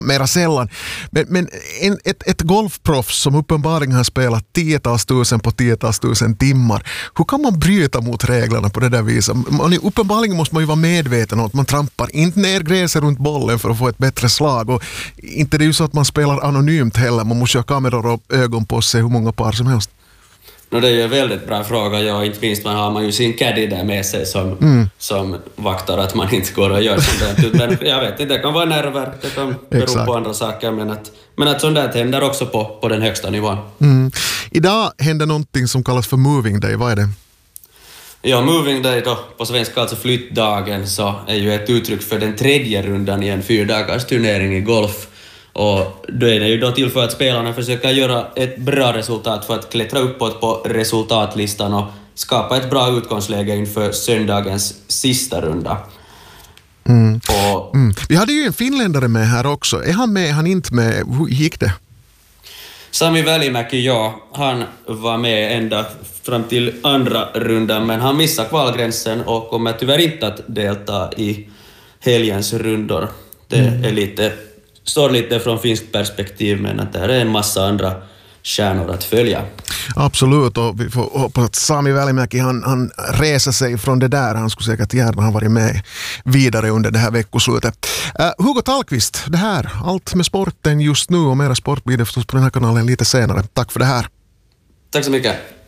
mera sällan. Men ett golfproffs som uppenbarligen har spelat 10-tals tusen på 10-tals tusen timmar, hur kan man bryta mot reglerna på det där viset? Uppenbarligen måste man ju vara medveten om att man trampar inte ner gräset runt bollen för att få ett bättre slag, och inte det är ju så att man spelar anonymt heller, man måste ha kameror och ögon på sig hur många par som helst. Det är ju en väldigt bra fråga, ja, inte minst har man ju sin caddy där med sig som vaktar att man inte går och gör sånt. Men jag vet inte, det kan vara nerver, det kan bero på andra saker, men att sånt där händer också på den högsta nivån. Idag händer någonting som kallas för Moving Day, vad är det? Ja, Moving Day då, på svenska alltså flyttdagen, så är ju ett uttryck för den tredje rundan i en 4-dagars turnering i golf. Och då är det ju då till för att spelarna försöker göra ett bra resultat för att klättra uppåt på resultatlistan och skapa ett bra utgångsläge inför söndagens sista runda. Vi hade ju en finländare med här också. Är han med, är han inte med? Hur gick det? Sami Välimäki, ja, han var med ända fram till andra rundan, men han missade kvalgränsen och kommer tyvärr inte att delta i helgens rundor. Det är står lite från finskt perspektiv, men att det är en massa andra stjärnor att följa. Absolut, och vi får hoppas att Sami Välimäki han reser sig från det där. Han skulle säkert gärna ha varit med vidare under det här veckoslutet. Hugo Tallqvist, det här, allt med sporten just nu, och mera sport blir det förstås på den här kanalen lite senare. Tack för det här. Tack så mycket.